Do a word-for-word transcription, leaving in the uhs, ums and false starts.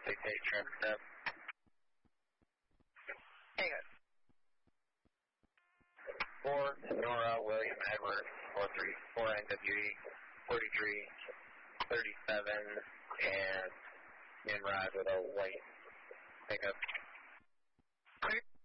Dictate trim step. Hang on. four, Nora, William, Edward, four three, four N W E, forty-three, thirty-seven, and Nimrod with a white pickup. Clear.